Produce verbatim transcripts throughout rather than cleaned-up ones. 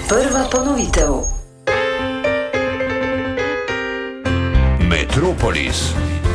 Prva ponovitev. Metropolis.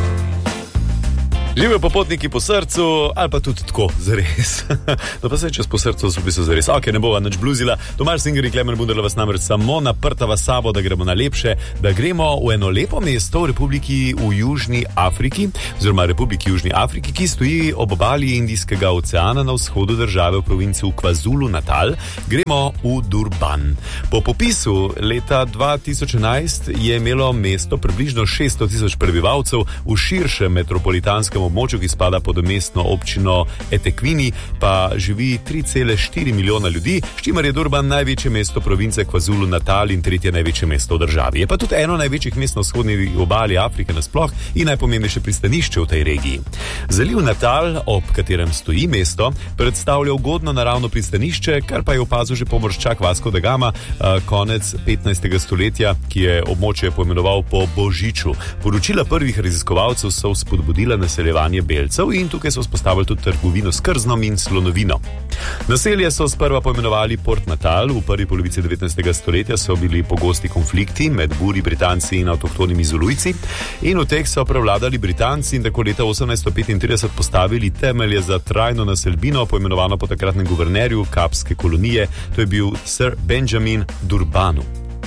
Živijo popotniki po srcu, ali pa tudi tako, zares. No pa se čez po srcu so v bistvu zares. Ok, ne bova nič bluzila. Tomaž Singer in Klemen Bunderla vas namreč samo naprtava sabo, da gremo na lepše, da gremo v eno lepo mesto v Republiki v Južni Afriki, oziroma Republiki Južni Afriki, ki stoji ob obali Indijskega oceana na vzhodu države v provinci KwaZulu Natal. Gremo v Durban. Po popisu leta dva tisoč enajst je imelo mesto približno šeststo tisoč prebivalcev v širšem metropolitanskem območju, ki spada pod mestno občino eThekwini, pa živi tri cele štiri milijona ljudi, s čimer je Durban največje mesto province KwaZulu Natal in tretje največje mesto v državi. Je pa tudi eno največjih mest na vzhodni obali Afrike nasploh in najpomembnejše pristanišče v tej regiji. Zaliv Natal, ob katerem stoji mesto, predstavlja ugodno naravno pristanišče, kar pa je opazil že pomorščak Vasco da Gama konec petnajstega stoletja, ki je območje poimenoval po Božiču. Poročila prvih raziskovalcev so spodbudila naseljevanje belcev in tukaj so vzpostavili tudi trgovino s krznom in slonovino. Naselje so sprva poimenovali Port Natal, v prvi polovici devetnajstega stoletja so bili pogosti konflikti med Buri, Britanci in avtohtonimi Zulujci in v teh so prevladali Britanci in tako leta osemnajststo petintrideset postavili temelje za trajno naselbino, poimenovano po takratnem guvernerju kapske kolonije, to je bil Sir Benjamin Durbanu.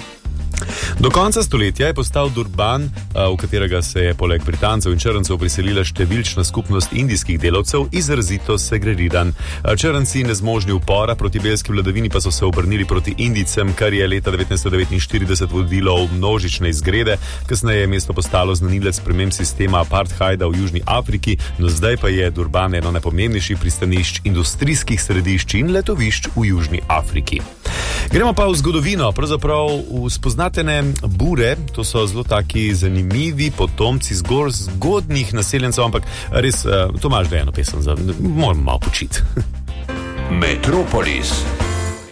Do konca stoletja je postal Durban, v katerega se je poleg Britancev in črncev priselila številčna skupnost indijskih delavcev, izrazito segregiran. Črnci, nezmožni upora proti belski vladavini, pa so se obrnili proti Indijcem, kar je leta devetnajststo devetinštirideset vodilo v množične izgrede. Kasneje je mesto postalo znanilec sprememb sistema apartheida v Južni Afriki, no zdaj pa je Durban eno najpomembnejših pristanišč, industrijskih središč in letovišč v Južni Afriki. Gremo pa v zgodovino, pravzaprav v spoznatene Bure, to so zelo taki zanimivi potomci zgolj zgodnih naseljencev, ampak res, Tomaž, da je eno pesem, za, moram malo počiti. Metropolis.